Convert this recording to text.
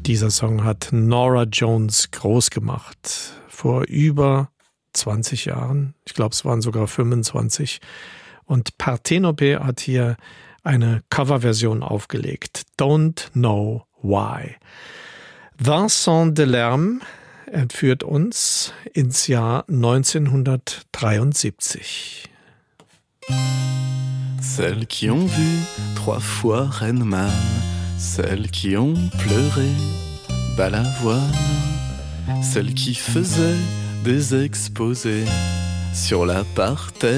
Dieser Song hat Norah Jones groß gemacht. Vor über 20 Jahren. Ich glaube, es waren sogar 25. Und Parthenope hat hier eine Coverversion aufgelegt. Don't Know Why. Vincent Delerme entführt uns ins Jahr 1973. Celles qui ont vu 3 fois Renneman, celles qui ont pleuré Balavoine, celles qui faisaient des exposés sur la parterre.